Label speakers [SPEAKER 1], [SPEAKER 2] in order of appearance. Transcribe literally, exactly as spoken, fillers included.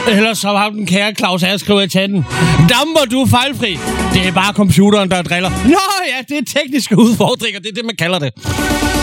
[SPEAKER 1] Ellers så har den kære Claus Asskriver i tanden. Damper, du er fejlfri. Det er bare computeren, der driller. Nå ja, det er tekniske udfordringer. Det er det, man kalder det.